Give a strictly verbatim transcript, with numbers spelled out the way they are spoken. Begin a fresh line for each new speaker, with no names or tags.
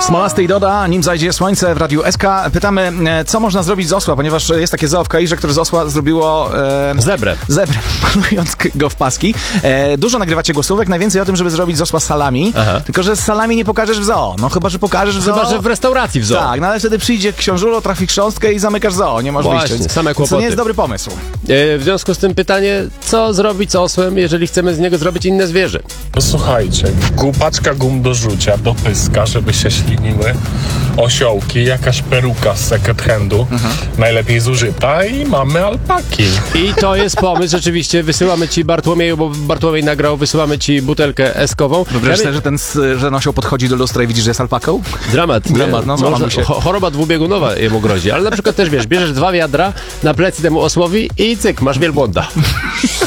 Smolasty i Doda, nim zajdzie słońce w Radiu S K. Pytamy, co można zrobić z osła, ponieważ jest takie zoo w Kairze, które z osła zrobiło... E,
zebrę.
Zebrę, panując go w paski. E, dużo nagrywacie głosówek, najwięcej o tym, żeby zrobić z osła salami. Aha. Tylko, że z salami nie pokażesz w zoo. No chyba, że pokażesz w zoo.
Chyba, że w restauracji w zoo.
Tak, no ale wtedy przyjdzie książulo, trafi chrząstkę i zamykasz zoo. Nie możesz
Właśnie,
wyjść.
same kłopoty.
To nie jest dobry pomysł.
E, w związku z tym pytanie, co zrobić z osłem, jeżeli chcemy z niego zrobić inne zwierzę?
No słuchajcie, paczka gum do rzucia, do pyska, żeby się śliniły, osiołki, jakaś peruka z second handu, mhm. najlepiej zużyta i mamy alpaki.
I to jest pomysł, rzeczywiście, wysyłamy ci Bartłomieju, bo Bartłomiej nagrał, wysyłamy ci butelkę eskową.
Wyobraź sobie, że ten że osioł podchodzi do lustra i widzisz, że jest alpaką?
Dramat.
Dramat, no
Można, się... Choroba dwubiegunowa jemu grozi, ale na przykład też wiesz, bierzesz dwa wiadra na plecy temu osłowi i cyk, masz wielbłąda.